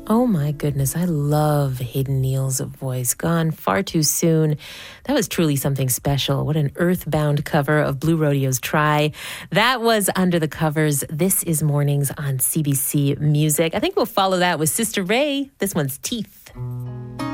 Oh my goodness, I love Hayden Neal's voice. Gone far too soon. That was truly something special. What an earthbound cover of Blue Rodeo's Try. That was Under the Covers. This is Mornings on CBC Music. I think we'll follow that with Sister Ray. This one's Teeth.